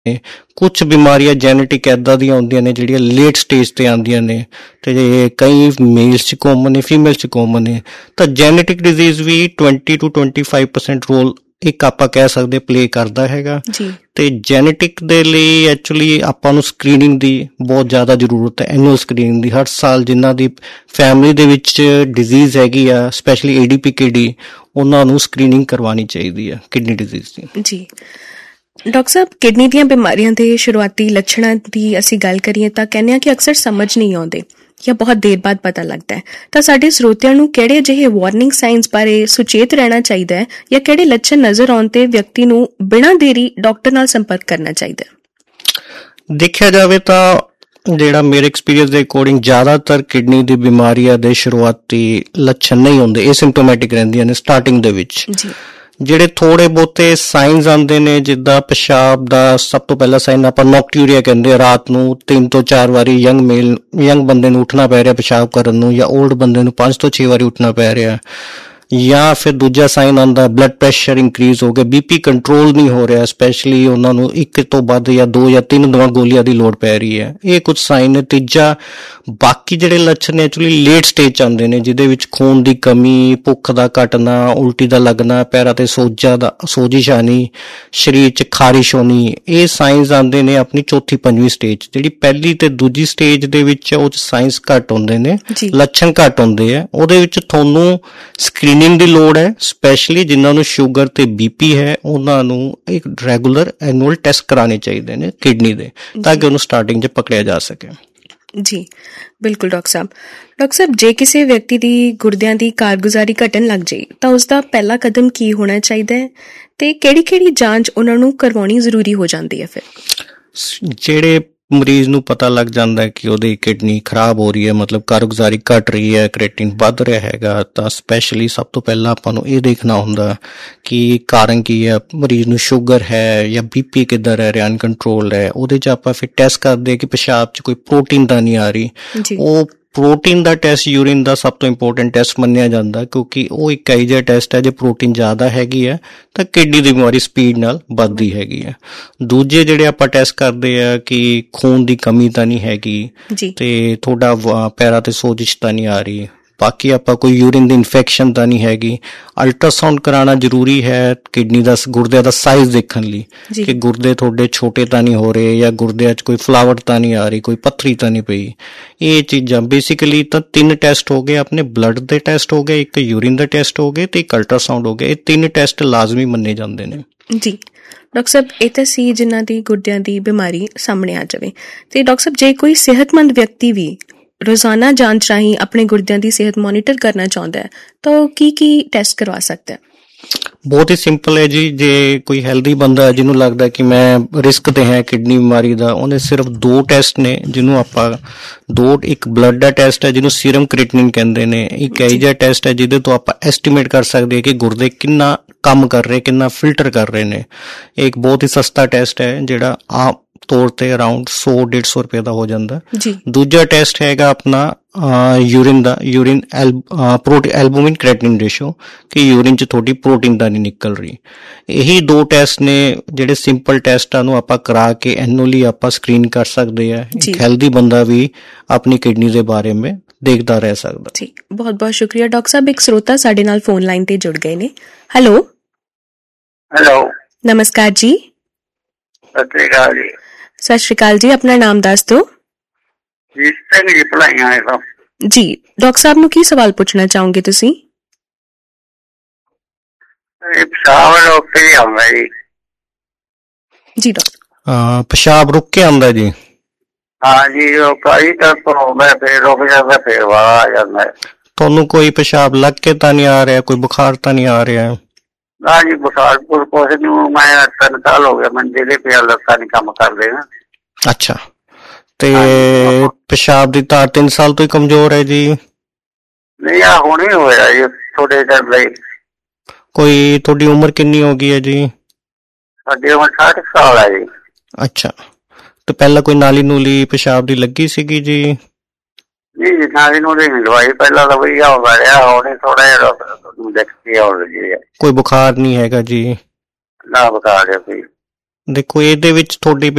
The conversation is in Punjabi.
कुछ बीमारियां जेनेटिक ऐदां ਦੀਆਂ ਹੁੰਦੀਆਂ ਨੇ ਜਿਹੜੀਆਂ ਲੇਟ ਸਟੇਜ ਤੇ ਆਉਂਦੀਆਂ ਨੇ ਤੇ ਕਈ ਮੇਲਸ 'ਚ ਕਾਮਨ ਨੇ, ਫੀਮੇਲ 'ਚ ਕਾਮਨ ਨੇ। ਤਾਂ genetic disease we 20 to 25% role ਇੱਕ ਆਪਾਂ ਕਹਿ ਸਕਦੇ ਪਲੇ ਕਰਦਾ ਹੈਗਾ। ਤੇ ਜੈਨੇਟਿਕ ਦੇ ਲਈ ਐਕਚੁਅਲੀ ਆਪਾਂ ਨੂੰ ਸਕਰੀਨਿੰਗ ਦੀ ਬਹੁਤ ਜ਼ਿਆਦਾ ਜ਼ਰੂਰਤ ਹੈ, ਐਨੂਅਲ ਸਕਰੀਨਿੰਗ ਦੀ। ਹਰ ਸਾਲ ਜਿਨ੍ਹਾਂ ਦੀ ਫੈਮਿਲੀ ਦੇ ਵਿੱਚ ਡਿਜ਼ੀਜ਼ ਹੈਗੀ ਆ, ਸਪੈਸ਼ਲੀ ADPKD, ਉਹਨਾਂ ਨੂੰ ਸਕਰੀਨਿੰਗ ਕਰਵਾਉਣੀ ਚਾਹੀਦੀ ਆ ਕਿਡਨੀ ਡਿਜ਼ੀਜ਼ ਦੀ। ਜੀ ਡਾਕਟਰ ਸਾਹਿਬ, ਕਿਡਨੀ ਦੀਆਂ ਬਿਮਾਰੀਆਂ ਦੇ ਸ਼ੁਰੂਆਤੀ ਲੱਛਣਾਂ ਦੀ ਅਸੀਂ ਗੱਲ ਕਰੀਏ ਤਾਂ ਕਹਿੰਦੇ ਹਾਂ ਕਿ ਅਕਸਰ ਸਮਝ ਨਹੀਂ ਆਉਂਦੇ ਜਾਂ ਬਹੁਤ ਦੇਰ ਬਾਅਦ ਪਤਾ ਲੱਗਦਾ ਹੈ। ਤਾਂ ਸਾਡੇ ਸਰੋਤਿਆਂ ਨੂੰ ਕਿਹੜੇ ਅਜਿਹੇ ਵਾਰਨਿੰਗ ਸਾਈਨਸ ਬਾਰੇ ਸੁਚੇਤ ਰਹਿਣਾ ਚਾਹੀਦਾ ਹੈ ਜਾਂ ਕਿਹੜੇ ਲੱਛਣ ਨਜ਼ਰ ਆਉਣ ਤੇ ਵਿਅਕਤੀ ਨੂੰ ਬਿਨਾਂ ਦੇਰੀ ਡਾਕਟਰ ਨਾਲ ਸੰਪਰਕ ਕਰਨਾ ਚਾਹੀਦਾ ਹੈ? ਦੇਖਿਆ ਜਾਵੇ ਤਾਂ ਜਿਹੜਾ ਮੇਰੇ ਐਕਸਪੀਰੀਅੰਸ ਦੇ ਅਕੋਰਡਿੰਗ ਜ਼ਿਆਦਾਤਰ ਕਿਡਨੀ ਦੀ ਬਿਮਾਰੀਆਂ ਦੇ ਸ਼ੁਰੂਆਤੀ ਲੱਛਣ ਨਹੀਂ ਹੁੰਦੇ, ਏਸਿਮਟੋਮੈਟਿਕ ਰਹਿੰਦੀਆਂ ਨੇ ਸਟਾਰਟਿੰਗ ਦੇ ਵਿੱਚ। ਜਿਹੜੇ ਥੋੜੇ ਬਹੁਤੇ ਸਾਈਨਸ ਆਉਂਦੇ ਨੇ, ਜਿੱਦਾਂ ਪਿਸ਼ਾਬ ਦਾ ਸਭ ਤੋਂ ਪਹਿਲਾ ਸਾਈਨ ਆਪਾਂ ਨੋਕਟਿਊਰੀਆ ਕਹਿੰਦੇ ਆ, ਰਾਤ ਨੂੰ 3 ਤੋਂ 4 ਵਾਰੀ ਯੰਗ ਬੰਦੇ ਨੂੰ ਉੱਠਣਾ ਪੈ ਰਿਹਾ ਪਿਸ਼ਾਬ ਕਰਨ ਨੂੰ, ਜਾਂ ਓਲਡ ਬੰਦੇ ਨੂੰ 5 ਤੋਂ 6 ਵਾਰੀ ਉੱਠਣਾ ਪੈ ਰਿਹਾ। ਜਾਂ ਫਿਰ ਦੂਜਾ ਸਾਈਨ ਆਉਂਦਾ ਬਲੱਡ ਪ੍ਰੈਸ਼ਰ ਇੰਕਰੀਜ਼ ਹੋ ਗਿਆ, BP ਕੰਟਰੋਲ ਨਹੀਂ ਹੋ ਰਿਹਾ, ਸਪੈਸ਼ਲੀ ਉਹਨਾਂ ਨੂੰ 1 ਤੋਂ ਵੱਧ ਜਾਂ 2 ਜਾਂ 3 ਗੋਲੀਆਂ ਦੀ ਲੋੜ ਪੈ ਰਹੀ ਹੈ। ਇਹ ਕੁਝ ਸਾਈਨ ਨੇ। ਤੀਜਾ, ਬਾਕੀ ਜਿਹੜੇ ਲੱਛਣ ਨੇ ਐਕਚੁਅਲੀ ਲੇਟ ਸਟੇਜ 'ਚ ਆਉਂਦੇ ਨੇ, ਜਿਹਦੇ ਵਿੱਚ ਖੂਨ ਦੀ ਕਮੀ, ਭੁੱਖ ਦਾ ਘਟਣਾ, ਉਲਟੀ ਦਾ ਲੱਗਣਾ, ਪੈਰਾਂ ਤੇ ਸੋਜਿਸ਼ ਆਉਣੀ, ਸਰੀਰ 'ਚ ਖਾਰਿਸ਼ ਹੋਣੀ, ਇਹ ਸਾਈਨਸ ਆਉਂਦੇ ਨੇ ਆਪਣੀ ਚੌਥੀ ਪੰਜਵੀਂ ਸਟੇਜ। ਜਿਹੜੀ ਪਹਿਲੀ ਤੇ ਦੂਜੀ ਸਟੇਜ ਦੇ ਵਿੱਚ ਉਹ 'ਚ ਸਾਈਨਸ ਘੱਟ ਹੁੰਦੇ ਨੇ, ਲੱਛਣ ਘੱਟ ਹੁੰਦੇ ਆ। ਉਹਦੇ ਵਿੱਚ ਤੁਹਾਨੂੰ ਸਕਰੀਨਿੰਗ ਦੀ ਲੋੜ ਹੈ, ਸਪੈਸ਼ਲੀ ਜਿਨ੍ਹਾਂ ਨੂੰ ਸ਼ੂਗਰ ਤੇ BP ਹੈ, ਉਹਨਾਂ ਨੂੰ ਇੱਕ ਰੈਗੂਲਰ ਐਨੂਅਲ ਟੈਸਟ ਕਰਾਉਣੇ ਚਾਹੀਦੇ ਨੇ ਕਿਡਨੀ ਦੇ, ਤਾਂ ਕਿ ਉਹਨੂੰ ਸਟਾਰਟਿੰਗ 'ਚ ਪਕੜਿਆ ਜਾ ਸਕੇ। ਜੀ ਬਿਲਕੁਲ ਡਾਕਟਰ ਸਾਹਿਬ, ਜੇ ਕਿਸੇ ਵਿਅਕਤੀ ਦੀ ਗੁਰਦਿਆਂ ਦੀ ਕਾਰਗੁਜ਼ਾਰੀ ਘਟਣ ਲੱਗ ਜਾਏ ਤਾਂ ਉਸਦਾ ਪਹਿਲਾ ਕਦਮ ਕੀ ਹੋਣਾ ਚਾਹੀਦਾ ਹੈ ਤੇ ਕਿਹੜੀ ਜਾਂਚ ਉਹਨਾਂ ਨੂੰ ਕਰਵਾਉਣੀ ਜ਼ਰੂਰੀ ਹੋ ਜਾਂਦੀ ਹੈ? ਫਿਰ ਜਿਹੜੇ ਮਰੀਜ਼ ਨੂੰ ਪਤਾ ਲੱਗ ਜਾਂਦਾ ਹੈ ਕਿ ਉਹਦੀ ਕਿਡਨੀ ਖਰਾਬ ਹੋ ਰਹੀ ਹੈ, ਮਤਲਬ ਕਾਰਗੁਜ਼ਾਰੀ ਘਟ ਰਹੀ ਹੈ, ਕ੍ਰੀਏਟਿਨ ਵੱਧ ਰਿਹਾ ਹੈਗਾ, ਤਾਂ ਸਪੈਸ਼ਲੀ ਸਭ ਤੋਂ ਪਹਿਲਾਂ ਆਪਾਂ ਨੂੰ ਇਹ ਦੇਖਣਾ ਹੁੰਦਾ ਕਿ ਕਾਰਨ ਕੀ ਹੈ। ਮਰੀਜ਼ ਨੂੰ ਸ਼ੂਗਰ ਹੈ ਜਾਂ BP ਕਿੱਦਾਂ ਰਹਿ ਰਿਹਾ, ਅਨਕੰਟਰੋਲ ਹੈ। ਉਹਦੇ 'ਚ ਆਪਾਂ ਫਿਰ ਟੈਸਟ ਕਰਦੇ ਕਿ ਪਿਸ਼ਾਬ 'ਚ ਕੋਈ ਪ੍ਰੋਟੀਨ ਤਾਂ ਨਹੀਂ ਆ ਰਹੀ। ਉਹ ਪ੍ਰੋਟੀਨ ਦਾ ਟੈਸਟ ਯੂਰਿਨ ਦਾ ਸਭ ਤੋਂ ਇੰਪੋਰਟੈਂਟ ਟੈਸਟ ਮੰਨਿਆ ਜਾਂਦਾ, ਕਿਉਂਕਿ ਉਹ ਇੱਕ ਇਹੋ ਜਿਹਾ ਟੈਸਟ ਹੈ ਜੇ ਪ੍ਰੋਟੀਨ ਜ਼ਿਆਦਾ ਹੈਗੀ ਹੈ ਤਾਂ ਕਿਡਨੀ ਦੀ ਬਿਮਾਰੀ ਸਪੀਡ ਨਾਲ ਵੱਧਦੀ ਹੈਗੀ ਹੈ। ਦੂਜੇ ਜਿਹੜੇ ਆਪਾਂ ਟੈਸਟ ਕਰਦੇ ਆ ਕਿ ਖੂਨ ਦੀ ਕਮੀ ਤਾਂ ਨਹੀਂ ਹੈਗੀ ਤੇ ਤੁਹਾਡਾ ਪੈਰਾਂ ਤੇ ਸੋਜਿਸ਼ ਤਾਂ ਨਹੀਂ ਆ ਰਹੀ, ਬਾਕੀ ਆਪਾਂ ਕੋਈ ਯੂਰਿਨ ਦੀ ਇਨਫੈਕਸ਼ਨ ਤਾਂ ਨਹੀਂ ਹੈਗੀ। ਅਲਟਰਾਸਾਊਂਡ ਕਰਾਉਣਾ ਜ਼ਰੂਰੀ ਹੈ ਕਿਡਨੀ ਦਾ, ਗੁਰਦਿਆਂ ਦਾ ਸਾਈਜ਼ ਦੇਖਣ ਲਈ ਕਿ ਗੁਰਦੇ ਤੁਹਾਡੇ ਛੋਟੇ ਤਾਂ ਨਹੀਂ ਹੋ ਰਹੇ ਜਾਂ ਗੁਰਦਿਆਂ 'ਚ ਕੋਈ ਫਲਾਵਟ ਤਾਂ ਨਹੀਂ ਆ ਰਹੀ, ਕੋਈ ਪੱਥਰੀ ਤਾਂ ਨਹੀਂ ਪਈ। ਇਹ ਚੀਜ਼ਾਂ ਬੇਸਿਕਲੀ ਤਾਂ 3 ਟੈਸਟ ਹੋ ਗਏ, ਆਪਣੇ ਬਲੱਡ ਦੇ ਟੈਸਟ ਹੋ ਗਏ, ਇੱਕ ਯੂਰਿਨ ਦਾ ਟੈਸਟ ਹੋ ਗਏ ਤੇ ਇੱਕ ਅਲਟਰਾਸਾਊਂਡ ਹੋ ਗਿਆ। ਇਹ 3 ਟੈਸਟ ਲਾਜ਼ਮੀ ਮੰਨੇ ਜਾਂਦੇ ਨੇ। ਜੀ ਡਾਕਟਰ ਸਾਹਿਬ, ਇਹ ਤਾਂ ਸੀ ਜਿਨ੍ਹਾਂ ਦੀ ਗੁਰਦਿਆਂ ਦੀ ਬਿਮਾਰੀ ਸਾਹਮਣੇ ਆ ਜਾਵੇ। ਤੇ ਡਾਕਟਰ ਸਾਹਿਬ, ਜੇ ਕੋਈ ਸਿਹਤਮੰਦ ਵਿਅਕਤੀ ਵੀ ਰੋਜ਼ਾਨਾ ਜਾਂਚ ਰਾਹੀਂ ਆਪਣੇ ਗੁਰਦਿਆਂ ਦੀ ਸਿਹਤ ਮੋਨੀਟਰ ਕਰਨਾ ਚਾਹੁੰਦਾ ਹੈ ਤਾਂ ਉਹ ਕੀ ਟੈਸਟ ਕਰਵਾ ਸਕਦਾ ਹੈ? ਬਹੁਤ ਹੀ ਸਿੰਪਲ ਹੈ ਜੀ। ਜੇ ਕੋਈ ਹੈਲਦੀ ਬੰਦਾ ਹੈ ਜਿਹਨੂੰ ਲੱਗਦਾ ਕਿ ਮੈਂ ਰਿਸਕ ਤੇ ਹੈ ਕਿਡਨੀ ਬਿਮਾਰੀ ਦਾ, ਉਹਨੇ ਸਿਰਫ 2 ਟੈਸਟ ਨੇ ਜਿਹਨੂੰ ਆਪਾਂ ਇੱਕ ਬਲੱਡ ਦਾ ਟੈਸਟ ਹੈ ਜਿਹਨੂੰ ਸੀਰਮ ਕ੍ਰੀਏਟਿਨਿਨ ਕਹਿੰਦੇ ਨੇ, ਇੱਕ ਇਹੋ ਜਿਹਾ ਟੈਸਟ ਹੈ ਜਿਹਦੇ ਤੋਂ ਆਪਾਂ ਐਸਟੀਮੇਟ ਕਰ ਸਕਦੇ ਹਾਂ ਕਿ ਗੁਰਦੇ ਕਿੰਨਾ ਕੰਮ ਕਰ ਰਹੇ, ਕਿੰਨਾ ਫਿਲਟਰ ਕਰ ਰਹੇ ਨੇ। ਇਹ ਇੱਕ ਬਹੁਤ ਹੀ ਸਸਤਾ ਟੈਸਟ ਹੈ ਜਿਹੜਾ ਆਮ ਤੌਰ ਤੇ ਅਰਾਊਂਡ 100-150 ਰੁਪਏ ਦਾ ਹੋ ਜਾਂਦਾ। ਦੂਜਾ ਟੈਸਟ ਹੈਗਾ ਆਪਣਾ ਯੂਰਿਨ ਦਾ, ਐਲਬੂਮਿਨ ਕ੍ਰੀਏਟਿਨਿਨ ਰੇਸ਼ੋ, ਕਿ ਯੂਰਿਨ 'ਚ ਤੁਹਾਡੀ ਪ੍ਰੋਟੀਨ ਤਾਂ ਨਹੀਂ ਨਿਕਲ ਰਹੀ। ਇਹੀ 2 ਟੈਸਟ ਨੇ ਜਿਹੜੇ ਸਿੰਪਲ ਟੈਸਟਾਂ ਨੂੰ ਆਪਾਂ ਕਰਾ ਕੇ ਐਨੂਅਲੀ ਆਪਾਂ ਸਕਰੀਨ ਕਰ ਸਕਦੇ ਆ। ਇੱਕ ਹੈਲਦੀ ਬੰਦਾ ਵੀ ਆਪਣੀ ਕਿਡਨੀ ਦੇ ਬਾਰੇ ਵਿੱਚ ਦੇਖਦਾ ਰਹਿ ਸਕਦਾ। ਜੀ ਬਹੁਤ ਬਹੁਤ ਸ਼ੁਕਰੀਆ ਡਾਕਟਰ ਸਾਹਿਬ। ਇੱਕ ਸਰੋਤਾ ਸਾਡੇ ਨਾਲ ਫੋਨ ਲਾਈਨ ਤੇ ਜੁੜ ਗਏ ਨੇ। ਹੈਲੋ ਨਮਸਕਾਰ ਜੀ। ਸਤਿ ਸ਼੍ਰੀ ਅਕਾਲ ਜੀ, ਆਪਣਾ ਨਾਮ ਦੱਸ ਦਿਓ। ਜੀ ਡਾਕਟਰ ਸਾਹਿਬ ਨੂੰ ਕੀ ਸਵਾਲ ਪੁੱਛਣਾ ਚਾਹੋਗੇ ਤੁਸੀਂ? ਜੀ ਡਾਕਟਰ, ਪਿਸ਼ਾਬ ਰੁਕ ਕੇ ਆਉਂਦਾ ਜੀ? ਹਾਂ ਜੀ, ਉਹ ਕਈ ਤਰ੍ਹਾਂ ਹੁੰਦਾ, ਫਿਰ ਰੁਕ ਜਾਂਦਾ, ਫਿਰ ਵਾਲਾ ਆ ਜਾਂਦਾ। ਤੁਹਾਨੂੰ ਕੋਈ ਪਿਸ਼ਾਬ ਲੱਗ ਕੇ ਤਾਂ ਨਹੀਂ ਆ ਰਿਹਾ, ਕੋਈ ਬੁਖਾਰ ਤਾਂ ਨਹੀਂ ਆ ਰਿਹਾ? ਨਾ ਜੀ, ਬੁਖਾਰ ਕੁਛ ਨੀ। ਮੈਂ 3 ਸਾਲ ਹੋ ਗਿਆ ਮੰਜੇ ਤੇ ਪਿਆ, ਲੱਤਾਂ ਨੀ ਕੰਮ ਕਰਦੇ ਨਾ। ਅੱਛਾ, ਤੇ ਪਿਸ਼ਾਬ ਦੀ ਤਾਰ 3 ਸਾਲ ਤੋਂ ਹੀ ਕਮਜ਼ੋਰ ਹੈ ਜੀ? ਨਹੀਂ, ਆ ਹੁਣੇ ਹੋਇਆ ਜੀ ਥੋੜੇ ਟਾਈਮ ਲਈ। ਕੋਈ ਤੁਹਾਡੀ ਉਮਰ ਕਿੰਨੀ ਹੋ ਗਈ ਹੈ ਜੀ? ਸਾਡੀ ਉਮਰ 60 ਸਾਲ ਹੈ ਜੀ। ਅੱਛਾ, ਤੇ ਪਹਿਲਾਂ ਕੋਈ ਨਾਲੀ ਨੂਲੀ ਪਿਸ਼ਾਬ ਦੀ ਲੱਗੀ ਸੀਗੀ ਜੀ? ਨਹੀਂ ਜੀ, ਨਾਲੀ ਨੂਲੀ ਨੀ ਲਵਾਈ, ਪਹਿਲਾਂ ਤਾਂ ਵਧੀਆ ਹੁੰਦਾ ਰਿਹਾ, ਹੁਣੇ ਥੋੜਾ ਜਿਹਾ ਦੇਖੀ ਹੋ ਰਹੀ ਹੈ। ਕੋਈ ਬੁਖਾਰ ਨਹੀਂ ਹੈਗਾ ਜੀ? ਨਾ ਬੁਖਾਰ ਹੈ ਕੋਈ। ਦੇਖੋ, ਇਹਦੇ ਵਿੱਚ ਤੁਹਾਡੀ